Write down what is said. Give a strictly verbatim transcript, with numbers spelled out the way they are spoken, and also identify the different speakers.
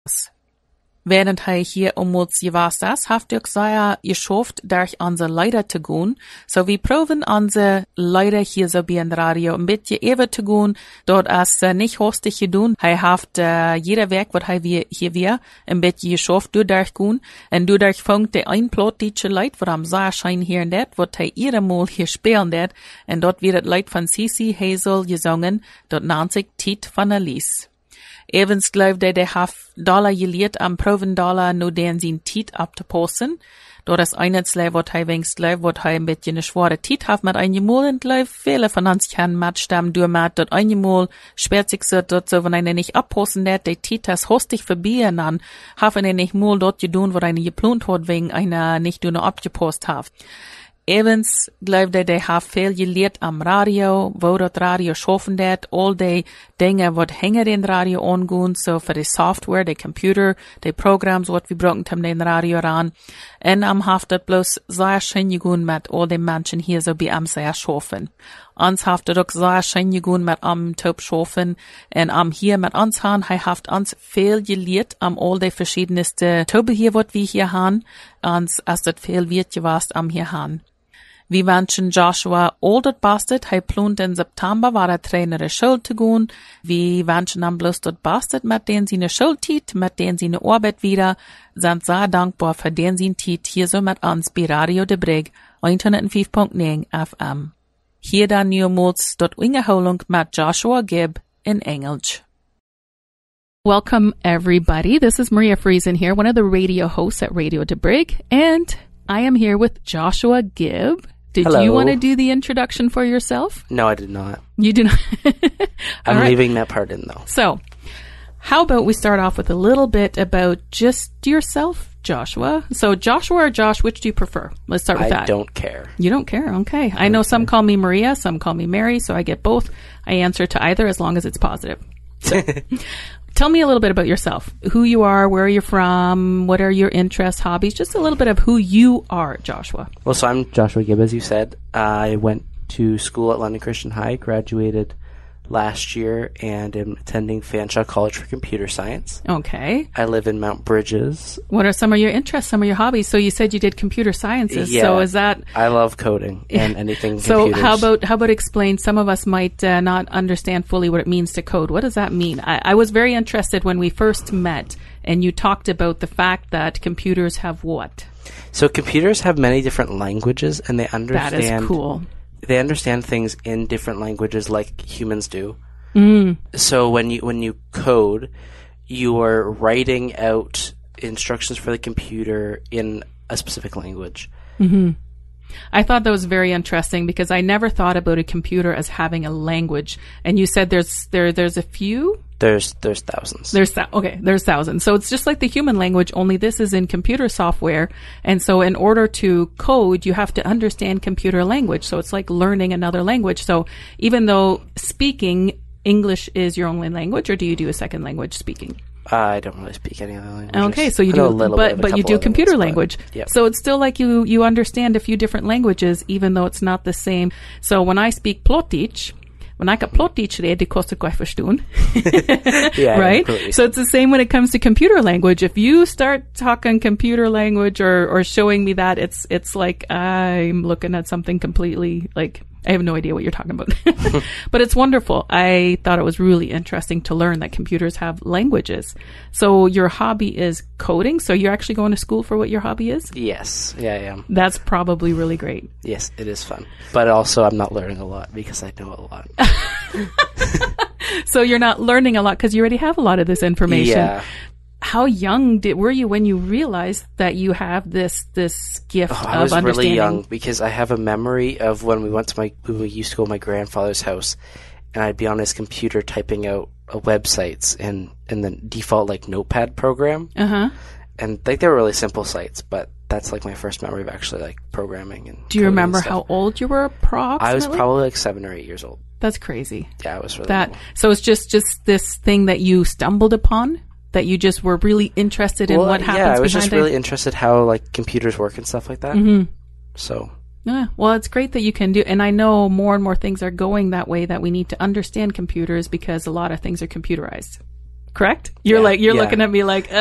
Speaker 1: Während hij hier om ons geweest is, heeft ook zeer geschoft durch onze leider te gaan. So we proben onze leider hier zo bij een radio een beetje even te gaan. Dat is uh, niet hostig gedaan. Hij heeft uh, jeder werk wat hij weer, hier weer een beetje geschoft doordat gaan. En doordat vangt hij een plot die leid, wat hem zeer schijn hier en dat, wat hij iedere maal hier spelen dat. En dat weer het lied van Cici Hazel gezongen, dat naant zich Tiet van Alice. Evans geloofde hij heeft dollar geleerd am proven dollar nu den zijn tiet op te passen. Dat is eindelijk wat hij wenst gelooft, wat hij een beetje een zware tiet heeft met een gemoel en geloof vele van ons kan matchstaan door met dat een gemoel speelt zich zo dat zo wanneer hij niet oppassen dat de tiet is hostig voorbij en dan hebben hij niet moel dat je doen wat hij gepland had wegen einer niet doen opgepast heeft. Evans geloofde hij heeft veel geleerd am radio, wo dat radio schaffen dat, al die dingen wat hangen in radio aangaan, so voor de software, de computer, de programs wat we gebruiken om de radio aan. En am heeft dat bloos zeer schön gegaan met al die mensen hier zo bij am zeer schaffen. Ons heeft het ook zeer schön gegaan met am top schaffen en am hier met ons gaan, hij heeft ons veel geleerd am al die verschiedenste tobe hier wat we hier gaan, ons als dat veel weet geweest am hier gaan. We wensen Joshua all dat bastet. Hij plant in september waar hij trainer de school te gaan. We wensen hem bloos dat bastet met den zijn schooltijd, met den zijn arbeid wieder. Zijn zeer dankbaar voor den zijn tijd hier zo met ons bij Radio de Brig, honderdvijf komma negen F M. Hier dan nieuwmoeds tot ingehouding met Joshua Gibb in Engels. Welcome everybody. This is Maria Friesen here, one of the radio hosts at Radio de Brig, and I am here with Joshua Gibb. Did
Speaker 2: Hello.
Speaker 1: you want to do the introduction for yourself?
Speaker 2: No, I did not.
Speaker 1: You do not.
Speaker 2: I'm
Speaker 1: right.
Speaker 2: leaving that part in, though.
Speaker 1: So, how about we start off with a little bit about just yourself, Joshua? So, Joshua or Josh, which do you prefer? Let's start with
Speaker 2: I
Speaker 1: that.
Speaker 2: I don't care.
Speaker 1: You don't care? Okay. I, I know some care. Call me Maria, some call me Mary, so I get both. I answer to either as long as it's positive. So, tell me a little bit about yourself. Who you are, where you're from, what are your interests, hobbies, just a little bit of who you are, Joshua.
Speaker 2: Well, so I'm Joshua Gibb, as you said. I went to school at London Christian High, graduated last year, and am attending Fanshawe College for Computer Science.
Speaker 1: Okay.
Speaker 2: I live in Mount Bridges.
Speaker 1: What are some of your interests, some of your hobbies? So you said you did computer sciences.
Speaker 2: Yeah,
Speaker 1: so is that...
Speaker 2: I love coding and anything
Speaker 1: so
Speaker 2: computers.
Speaker 1: how about how about explain, some of us might uh, not understand fully what it means to code. What does that mean? I, I was very interested when we first met, and you talked about the fact that computers have what?
Speaker 2: So computers have many different languages, and they understand...
Speaker 1: That is cool.
Speaker 2: They understand things in different languages like humans do.
Speaker 1: Mm.
Speaker 2: So when you when you code, you are writing out instructions for the computer in a specific language.
Speaker 1: Mm-hmm. I thought that was very interesting because I never thought about a computer as having a language. And you said there's there there's a few.
Speaker 2: There's there's thousands.
Speaker 1: There's th- okay. There's thousands. So it's just like the human language, only this is in computer software. And so in order to code, you have to understand computer language. So it's like learning another language. So even though speaking English is your only language, or do you do a second language speaking?
Speaker 2: Uh, I don't really speak any other languages.
Speaker 1: Okay, so you
Speaker 2: I know
Speaker 1: do,
Speaker 2: a little
Speaker 1: but
Speaker 2: bit of a
Speaker 1: but you
Speaker 2: couple
Speaker 1: do computer
Speaker 2: ones,
Speaker 1: language.
Speaker 2: But, yep.
Speaker 1: So it's still like you you understand a few different languages, even though it's not the same. So when I speak Plotich, when I kan Plotich rede, kostar jag förstån.
Speaker 2: Yeah,
Speaker 1: right?
Speaker 2: completely.
Speaker 1: So it's the same when it comes to computer language. If you start talking computer language or or showing me that, it's it's like I'm looking at something completely like. I have no idea what you're talking about. But it's wonderful. I thought it was really interesting to learn that computers have languages. So your hobby is coding. So you're actually going to school for what your hobby is?
Speaker 2: Yes. Yeah, I am.
Speaker 1: That's probably really great.
Speaker 2: Yes, it is fun. But also I'm not learning a lot because I know a lot.
Speaker 1: So you're not learning a lot because you already have a lot of this information.
Speaker 2: Yeah.
Speaker 1: How young did, were you when you realized that you have this this gift
Speaker 2: oh,
Speaker 1: of
Speaker 2: I was
Speaker 1: understanding?
Speaker 2: really young because I have a memory of when we went to my when we used to go to my grandfather's house, and I'd be on his computer typing out uh, websites and in the default like Notepad program.
Speaker 1: Uh huh.
Speaker 2: And like they were really simple sites, but that's like my first memory of actually like programming and.
Speaker 1: Do you remember how old you were approximately?
Speaker 2: I was probably like seven or eight years old.
Speaker 1: That's crazy.
Speaker 2: Yeah, I was really
Speaker 1: that.
Speaker 2: little.
Speaker 1: So it's just just this thing that you stumbled upon. That you just were really interested in
Speaker 2: well,
Speaker 1: what happens
Speaker 2: yeah, I was
Speaker 1: behind
Speaker 2: just
Speaker 1: it?
Speaker 2: really interested how like computers work and stuff like that.
Speaker 1: Mm-hmm.
Speaker 2: So.
Speaker 1: Yeah, well, it's great that you can do, and I know more and more things are going that way. That we need to understand computers because a lot of things are computerized. correct? You're
Speaker 2: Yeah,
Speaker 1: like, you're
Speaker 2: yeah.
Speaker 1: looking at me like,